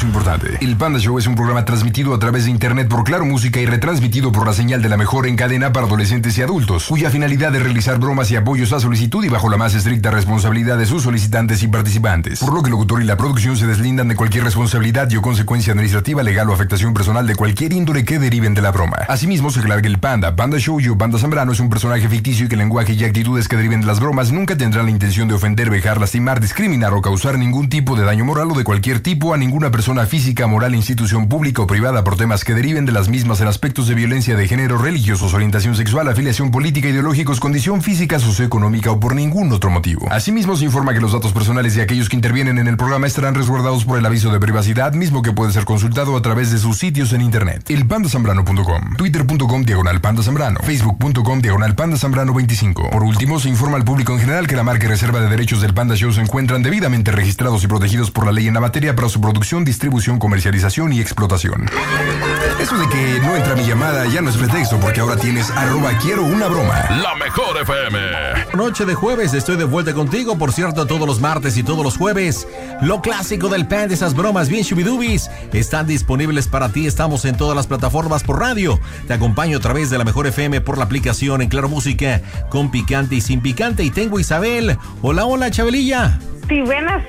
aviso importante. El Panda Show es un programa transmitido a través de internet por Claro Música y retransmitido por la señal de la mejor en cadena para adolescentes y adultos, cuya finalidad es realizar bromas y apoyos a solicitud y bajo la más estricta responsabilidad de sus solicitantes y participantes, por lo que el locutor y la producción se deslindan de cualquier responsabilidad y o consecuencia administrativa, legal o afectación personal de cualquier índole que deriven de la broma. Asimismo, se aclara que el Panda Show y Panda Zambrano es un personaje ficticio y que el lenguaje y actitudes que deriven de las bromas nunca tendrán la intención de ofender, vejar, lastimar, discriminar o causar ningún tipo de daño moral o de cualquier tipo a ninguna persona física, moral, institución pública o privada por temas que deriven de las mismas en aspectos de violencia de género, religiosos, orientación sexual, afiliación política, ideológicos, condición física, socioeconómica o por ningún otro motivo. Asimismo, se informa que los datos personales de aquellos que intervienen en el programa estarán resguardados por el aviso de privacidad, mismo que puede ser consultado a través de sus sitios en internet. elpandasambrano.com, twitter.com/pandazambrano, facebook.com/pandazambrano25. Por último, se informa al público en general que la marca y reserva de derechos del Panda Show se encuentran debidamente registrados y protegidos por la ley en la materia para su producción, distribución, comercialización y explotación. Eso de que no entra mi llamada ya no es pretexto, porque ahora tienes @quiero una broma. La mejor FM. Noche de jueves, estoy de vuelta contigo. Por cierto, todos los martes y todos los jueves, lo clásico del Panda, esas bromas bien shubidubis, están disponibles para ti. Estamos en todas las plataformas por radio. Te acompaño a través de la mejor FM por la aplicación en Claro Música, con picante y sin picante. Y tengo a Isabel. Hola, hola, Chabelilla. Sí, buenas.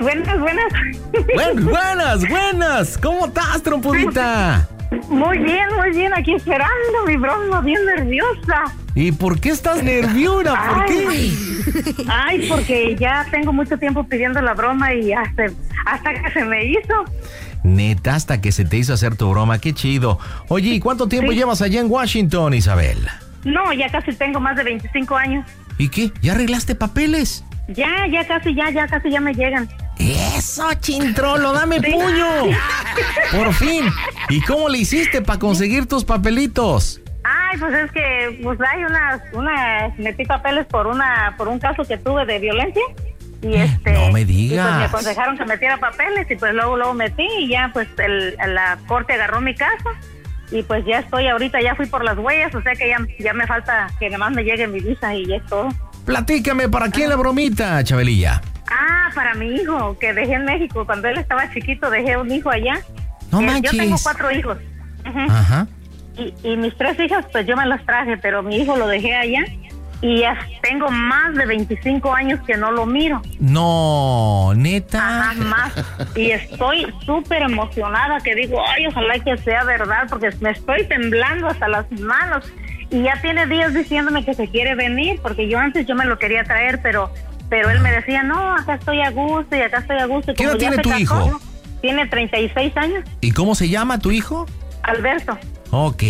Buenas. ¿Cómo estás, trompudita? Muy bien, aquí esperando mi broma, bien nerviosa. ¿Y por qué estás nerviosa? ¿Por qué? Ay, porque ya tengo mucho tiempo pidiendo la broma y hasta que se me hizo. Neta, hasta que se te hizo hacer tu broma, qué chido. Oye, ¿y cuánto tiempo llevas allá en Washington, Isabel? No, ya casi tengo más de 25 años. ¿Y qué? ¿Ya arreglaste papeles? Ya casi ya me llegan. ¡Eso, chintrolo! ¡Dame puño! ¡Por fin! ¿Y cómo le hiciste para conseguir tus papelitos? Ay, pues es que hay metí papeles por un caso que tuve de violencia. Y no me digas. Y pues me aconsejaron que metiera papeles y pues luego metí y ya pues la corte agarró mi caso. Y pues ya estoy ahorita, ya fui por las huellas, o sea que ya me falta que nada más me llegue mi visa y ya es todo. Platícame, ¿para quién la bromita, Chabelilla? Para mi hijo, que dejé en México. Cuando él estaba chiquito, dejé un hijo allá. No manches. Yo tengo 4 hijos. Ajá. Y mis 3 hijas, pues yo me las traje, pero mi hijo lo dejé allá. Y ya tengo más de 25 años que no lo miro. No, ¿neta? Ajá, más. Y estoy súper emocionada, que digo, ay, ojalá que sea verdad, porque me estoy temblando hasta las manos. Y ya tiene días diciéndome que se quiere venir, porque yo me lo quería traer, pero él me decía, no, acá estoy a gusto. ¿Qué edad tiene tu hijo? Tiene 36 años. ¿Y cómo se llama tu hijo? Alberto. Ok,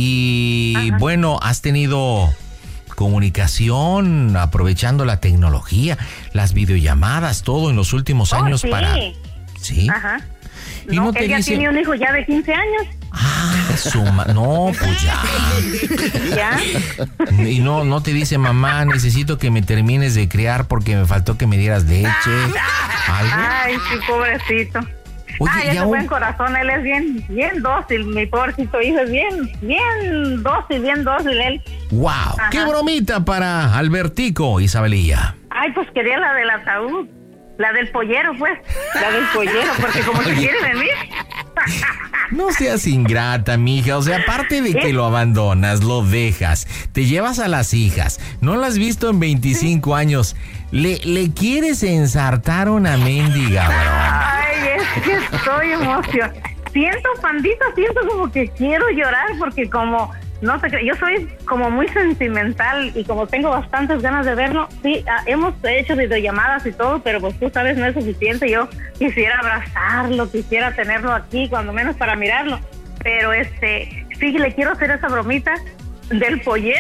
y bueno, ¿has tenido comunicación aprovechando la tecnología, las videollamadas, todo en los últimos años sí. para... ¿Sí? Ajá. ¿Y no te ella dice... tiene un hijo ya de 15 años. No, pues ya. ¿Ya? Y no te dice, mamá, necesito que me termines de criar porque me faltó que me dieras leche. ¿Algo? Ay, sí, pobrecito. Oye, ese buen corazón, él es bien dócil, mi pobrecito hijo es bien dócil él. ¡Wow! Ajá. ¡Qué bromita para Albertico, Isabelilla! Ay, pues quería la del ataúd, la del pollero, porque como se quiere venir. No seas ingrata, mija. O sea, aparte de que lo abandonas, lo dejas, te llevas a las hijas, no las has visto en 25 años, le quieres ensartar una mendiga, broma. Ay, es que estoy emocionada. Siento, pandita, como que quiero llorar porque como... No sé, yo soy como muy sentimental y como tengo bastantes ganas de verlo, sí, hemos hecho videollamadas y todo, pero pues tú sabes, no es suficiente. Yo quisiera abrazarlo, quisiera tenerlo aquí, cuando menos para mirarlo, pero sí le quiero hacer esa bromita del pollero.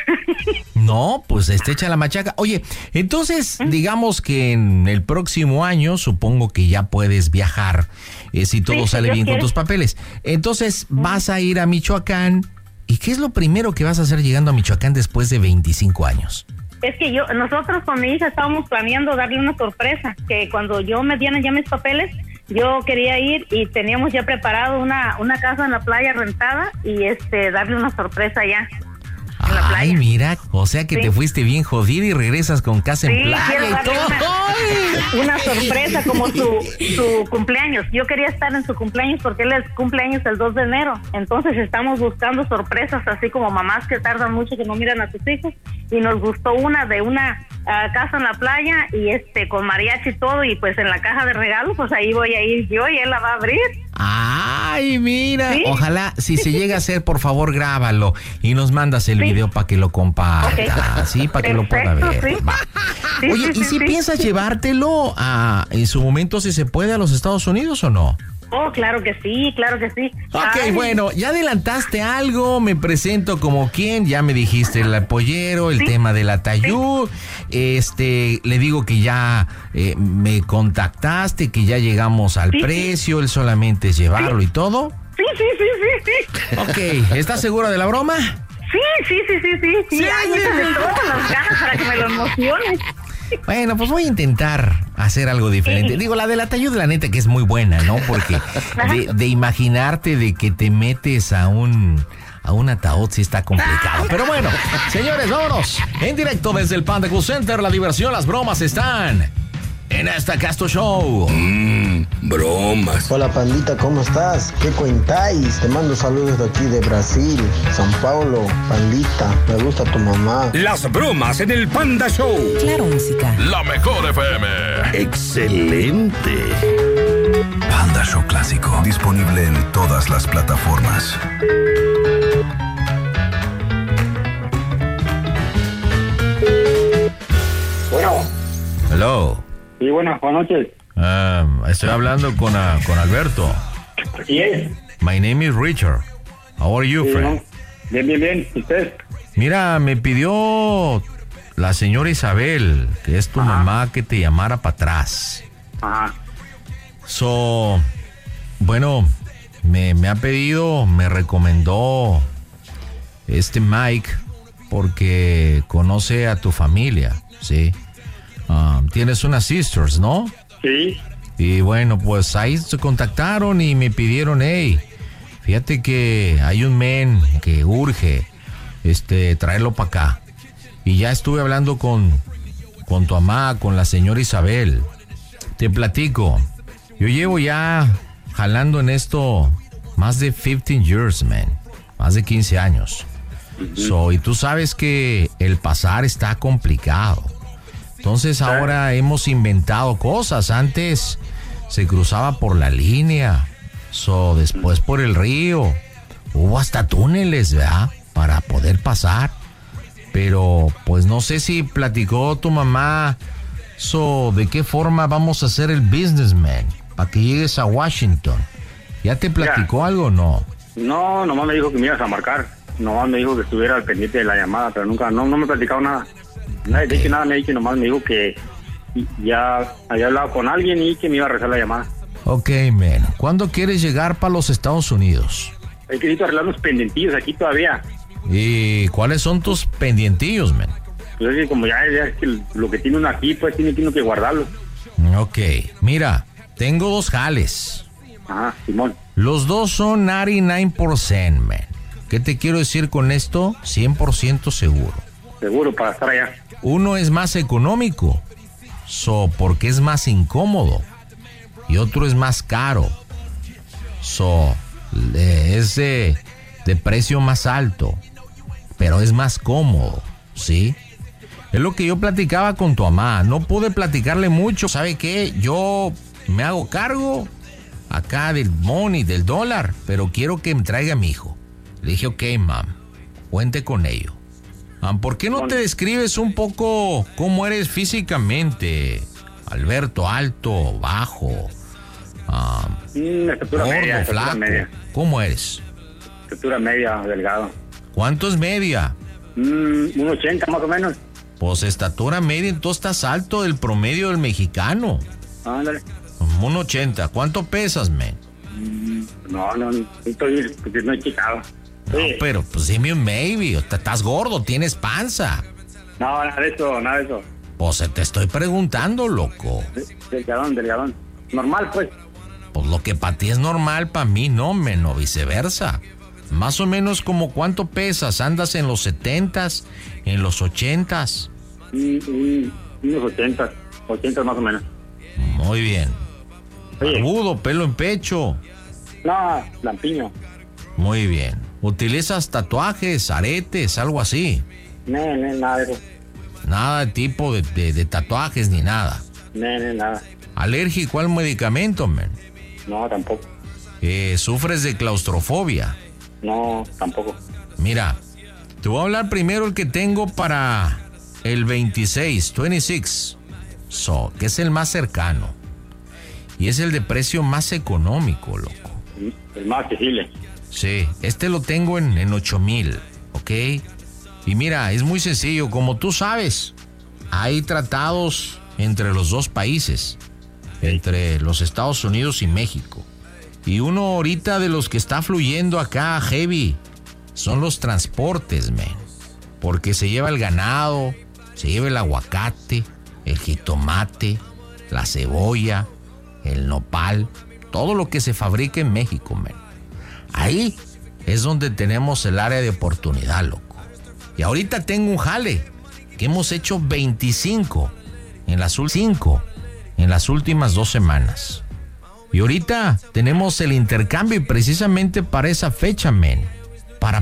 No, pues echa la machaca. Oye, entonces, digamos que en el próximo año, supongo que ya puedes viajar, si todo sale bien con tus papeles. Entonces, vas a ir a Michoacán. ¿Y qué es lo primero que vas a hacer llegando a Michoacán después de 25 años? Es que nosotros con mi hija estábamos planeando darle una sorpresa, que cuando yo me dieran ya mis papeles, yo quería ir y teníamos ya preparado una casa en la playa rentada y darle una sorpresa allá en la playa. Ay, mira, o sea que te fuiste bien jodida y regresas con casa en playa y todo. Una sorpresa como su cumpleaños. Yo quería estar en su cumpleaños porque él es cumpleaños el 2 de enero. Entonces estamos buscando sorpresas así como mamás que tardan mucho que no miran a sus hijos. Y nos gustó una de una casa en la playa y con mariachi y todo, y pues en la caja de regalos pues ahí voy a ir yo y él la va a abrir. Ay, mira, ¿Sí? Ojalá, si se llega a hacer, por favor, grábalo y nos mandas el video para que lo comparta, sí, para que lo pueda ver. Sí. Sí, Oye, ¿y si piensas llevártelo en su momento, si se puede, a los Estados Unidos o no? Oh, claro que sí, claro que sí. Ok, bueno, ya adelantaste algo, me presento como quien, ya me dijiste el pollero, el tema del Atayú, le digo que ya me contactaste, que ya llegamos al precio, él solamente es llevarlo y todo. Sí. Ok, ¿estás segura de la broma? Sí. Ay, échale todas las ganas para que me lo emociones. Bueno, pues voy a intentar hacer algo diferente. Sí. Digo, la del Atayud, la neta, que es muy buena, ¿no? Porque de imaginarte de que te metes a un ataúd sí está complicado. Pero bueno, señores, vámonos. En directo desde el Panda Cool Center, la diversión, las bromas están en esta Casto Show. Bromas. Hola pandita, ¿cómo estás? ¿Qué cuentáis? Te mando saludos de aquí de Brasil, São Paulo. Pandita, me gusta tu mamá. Las bromas en el Panda Show. Claro, música. La mejor FM. Excelente. Panda Show Clásico. Disponible en todas las plataformas. Bueno. Hello. Sí, buenas noches. Estoy hablando con Alberto. ¿Quién es? My name is Richard. How are you, Sí, friend? ¿no? Bien. ¿Usted? Mira, me pidió la señora Isabel, que es tu mamá, que te llamara para atrás. Ajá. Bueno, me ha pedido, me recomendó Mike, porque conoce a tu familia, ¿sí? Tienes unas sisters, ¿no? Sí. Y bueno, pues ahí se contactaron y me pidieron, hey, fíjate que hay un men que urge traerlo para acá. Y ya estuve hablando con tu mamá, con la señora Isabel. Te platico, yo llevo ya jalando en esto más de 15 years, man. Más de 15 años. Y tú sabes que el pasar está complicado. Entonces ahora hemos inventado cosas. Antes se cruzaba por la línea, después por el río. Hubo hasta túneles, ¿verdad? Para poder pasar. Pero pues no sé si platicó tu mamá de qué forma vamos a hacer el businessman para que llegues a Washington. ¿Ya te platicó algo o no? No, nomás me dijo que me ibas a marcar. Nomás me dijo que estuviera al pendiente de la llamada, pero nunca, no me ha platicado nada. De hecho, nada me ha dicho, nomás me dijo que ya había hablado con alguien y que me iba a rezar la llamada. Ok, man. ¿Cuándo quieres llegar para los Estados Unidos? Hay que necesito arreglar unos pendentillos aquí todavía. ¿Y cuáles son tus pendientillos, man? Pues es que como ya es que lo que tiene uno aquí, pues tiene que guardarlo. Ok, mira, tengo 2 jales. Ajá, Simón. Los 2 son 99%, man. ¿Qué te quiero decir con esto? 100% seguro. Seguro para estar allá. Uno es más económico, porque es más incómodo. Y otro es más caro, es de precio más alto, pero es más cómodo, ¿sí? Es lo que yo platicaba con tu mamá. No pude platicarle mucho. ¿Sabe qué? Yo me hago cargo acá del money, del dólar, pero quiero que me traiga a mi hijo. Le dije, ok, mam, cuente con ello. ¿Por qué no te describes un poco cómo eres físicamente? Alberto, alto, bajo, estatura gordo, media, flaco. media. ¿Cómo eres? Estatura media, delgado. ¿Cuánto es media? 1.80 más o menos. Pues estatura media, entonces estás alto del promedio del mexicano. Ándale. 1.80. ¿Cuánto pesas, men? No estoy, porque no he checado. No, pero pues dime un maybe. Estás gordo, tienes panza. No, nada de eso. Pues te estoy preguntando, loco. Delgadón. Normal, pues. Pues lo que para ti es normal, para mí no, men, o viceversa. Más o menos como cuánto pesas, ¿andas en los 70s, en los 80s? Unos 80 más o menos. Muy bien. Oye. Barbudo, pelo en pecho. No, lampiño. Muy bien. ¿Utilizas tatuajes, aretes, algo así? No, nada de eso. Nada de tipo de tatuajes ni nada. No, nada. ¿Alérgico al medicamento, men? No, tampoco. ¿Sufres de claustrofobia? No, tampoco. Mira, te voy a hablar primero el que tengo para el 26, que es el más cercano. Y es el de precio más económico, loco. El más accesible. Sí, este lo tengo en 8,000, ¿ok? Y mira, es muy sencillo, como tú sabes, hay tratados entre los dos países, entre los Estados Unidos y México. Y uno ahorita de los que está fluyendo acá heavy son los transportes, man. Porque se lleva el ganado, se lleva el aguacate, el jitomate, la cebolla, el nopal, todo lo que se fabrica en México, man. Ahí es donde tenemos el área de oportunidad, loco. Y ahorita tengo un jale que hemos hecho 25 en las últimas 2 semanas. Y ahorita tenemos el intercambio y precisamente para esa fecha, men. Para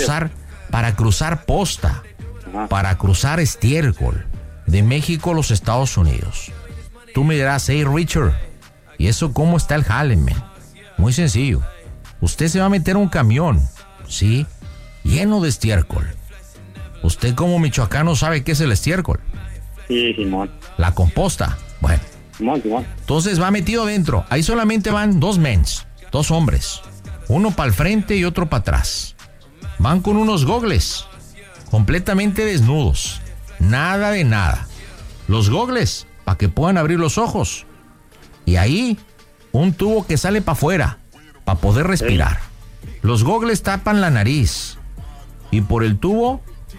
cruzar posta, para cruzar estiércol de México a los Estados Unidos. Tú me dirás, hey Richard, ¿y eso cómo está el jale, men? Muy sencillo. Usted se va a meter un camión, ¿sí? Lleno de estiércol. ¿Usted como michoacano sabe qué es el estiércol? Sí, Simón. La composta. Bueno. Simón. Entonces va metido adentro. Ahí solamente van 2 mens, 2 hombres. Uno para el frente y otro para atrás. Van con unos gogles, completamente desnudos. Nada de nada. Los gogles, para que puedan abrir los ojos. Y ahí, un tubo que sale para afuera, para poder respirar. Los gogles tapan la nariz. Y por el tubo...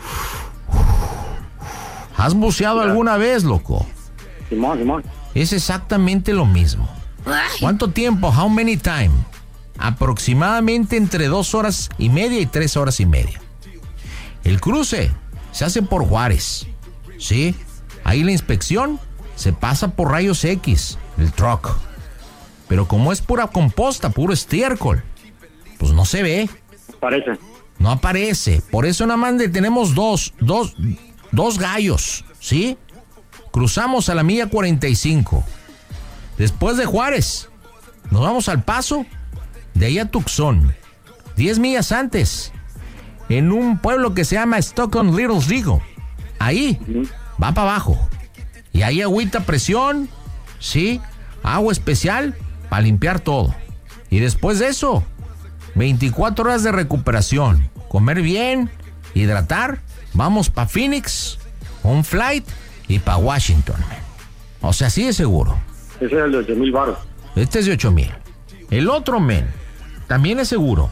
¿Has buceado alguna vez, loco? Simón. Es exactamente lo mismo. ¿Cuánto tiempo? How many time? Aproximadamente entre 2 horas y media y 3 horas y media. El cruce se hace por Juárez, ¿sí? Ahí la inspección se pasa por rayos X, el truck. Pero como es pura composta, puro estiércol, pues no se ve. Parece. No aparece. Por eso nada más tenemos dos gallos, ¿sí? Cruzamos a la milla 45. Después de Juárez, nos vamos al Paso, de ahí a Tucson. 10 millas antes, en un pueblo que se llama Stockton Little Rigo. Ahí, va para abajo. Y ahí agüita a presión, ¿sí? Agua especial para limpiar todo. Y después de eso, 24 horas de recuperación. Comer bien, hidratar. Vamos para Phoenix, un flight y para Washington. O sea, sí es seguro. Ese es el de 8,000 baros. Este es de 8,000. El otro, men, también es seguro.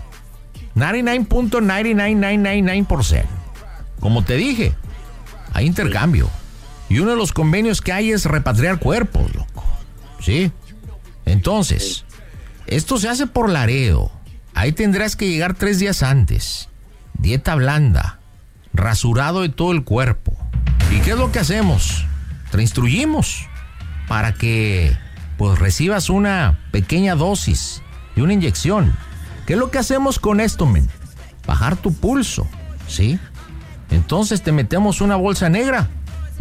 99.99999%. Como te dije, hay intercambio. Y uno de los convenios que hay es repatriar cuerpos, loco. ¿Sí? Entonces, esto se hace por Laredo. Ahí tendrás que llegar 3 días antes. Dieta blanda. Rasurado de todo el cuerpo. ¿Y qué es lo que hacemos? Te instruimos para que pues recibas una pequeña dosis y una inyección. ¿Qué es lo que hacemos con esto, men? Bajar tu pulso, ¿sí? Entonces te metemos una bolsa negra